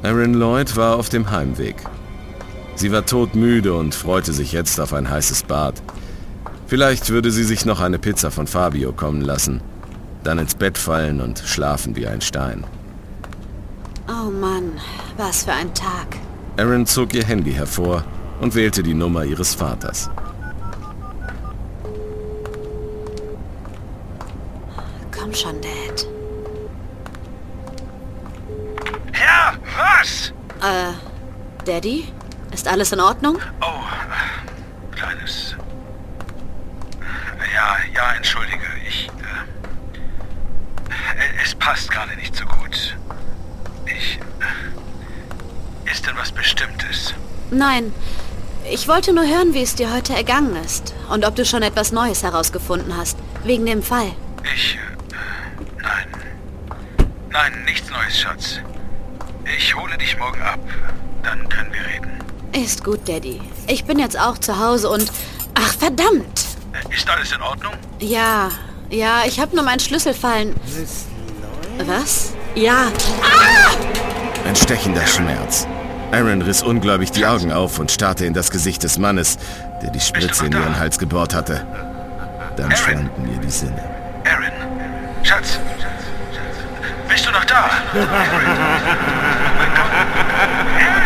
Erin Lloyd war auf dem Heimweg. Sie war todmüde und freute sich jetzt auf ein heißes Bad. Vielleicht würde sie sich noch eine Pizza von Fabio kommen lassen, dann ins Bett fallen und schlafen wie ein Stein. Oh Mann, was für ein Tag. Erin zog ihr Handy hervor und wählte die Nummer ihres Vaters. Komm schon, Dad. Ja, was? Daddy? Ist alles in Ordnung? Oh, Kleines. Ja, entschuldige. Es passt gerade nicht so gut. Ist denn was Bestimmtes? Nein. Ich wollte nur hören, wie es dir heute ergangen ist. Und ob du schon etwas Neues herausgefunden hast. Wegen dem Fall. Nein. Nein, nichts Neues, Schatz. Ich hole dich morgen ab. Dann können wir reden. Ist gut, Daddy. Ich bin jetzt auch zu Hause und... Ach, verdammt! Ist alles in Ordnung? Ja, ich habe nur meinen Schlüssel fallen... Was? Ja. Ah! Ein stechender Schmerz. Erin riss ungläubig die Augen auf und starrte in das Gesicht des Mannes, der die Spritze in ihren Hals gebohrt hatte. Dann schwanden ihr die Sinne. Erin, Schatz, bist du noch da? Oh mein Gott. Erin!